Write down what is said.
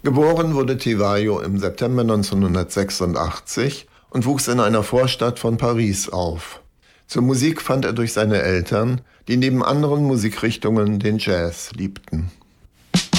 Geboren wurde Tivaio im September 1986 und wuchs in einer Vorstadt von Paris auf. Zur Musik fand er durch seine Eltern, die neben anderen Musikrichtungen den Jazz liebten.